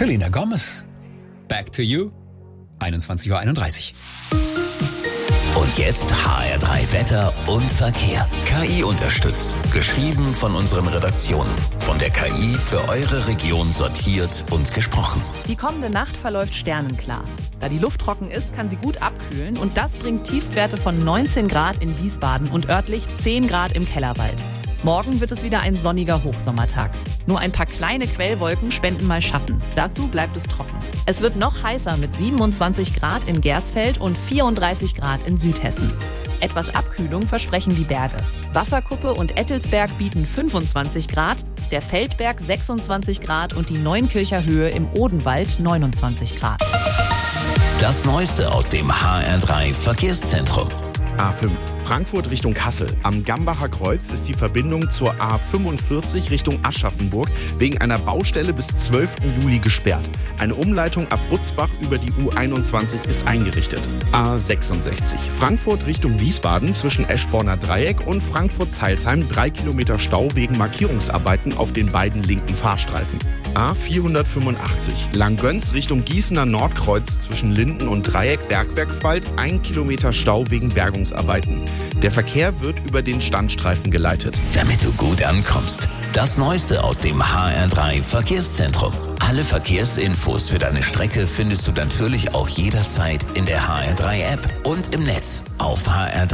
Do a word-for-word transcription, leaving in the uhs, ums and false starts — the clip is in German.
Selena Gomez. Back to You. einundzwanzig Uhr einunddreißig. Und jetzt H R drei Wetter und Verkehr. K I unterstützt. Geschrieben von unseren Redaktionen. Von der K I für eure Region sortiert und gesprochen. Die kommende Nacht verläuft sternenklar. Da die Luft trocken ist, kann sie gut abkühlen und das bringt Tiefstwerte von neunzehn Grad in Wiesbaden und örtlich zehn Grad im Kellerwald. Morgen wird es wieder ein sonniger Hochsommertag. Nur ein paar kleine Quellwolken spenden mal Schatten. Dazu bleibt es trocken. Es wird noch heißer mit siebenundzwanzig Grad in Gersfeld und vierunddreißig Grad in Südhessen. Etwas Abkühlung versprechen die Berge. Wasserkuppe und Ettelsberg bieten fünfundzwanzig Grad, der Feldberg sechsundzwanzig Grad und die Neunkircher Höhe im Odenwald neunundzwanzig Grad. Das Neueste aus dem H R drei Verkehrszentrum. A fünf Frankfurt Richtung Kassel. Am Gambacher Kreuz ist die Verbindung zur A fünfundvierzig Richtung Aschaffenburg wegen einer Baustelle bis zwölften Juli gesperrt. Eine Umleitung ab Butzbach über die U einundzwanzig ist eingerichtet. A sechsundsechzig Frankfurt Richtung Wiesbaden zwischen Eschborner Dreieck und Frankfurt-Zeilsheim drei Kilometer Stau wegen Markierungsarbeiten auf den beiden linken Fahrstreifen. A vierhundertfünfundachtzig Langgöns Richtung Gießener Nordkreuz zwischen Linden und Dreieck Bergwerkswald ein Kilometer Stau wegen Bergungsarbeiten. Der Verkehr wird über den Standstreifen geleitet. Damit du gut ankommst. Das Neueste aus dem H R drei Verkehrszentrum. Alle Verkehrsinfos für deine Strecke findest du natürlich auch jederzeit in der H R drei App und im Netz auf H R drei.